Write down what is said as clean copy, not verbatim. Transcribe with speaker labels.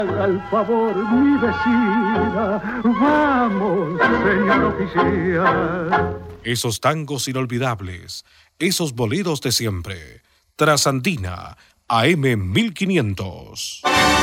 Speaker 1: Al favor, mi vecina, vamos, señor oficial.
Speaker 2: Esos tangos inolvidables, esos boleros de siempre. Trasandina, AM 1500.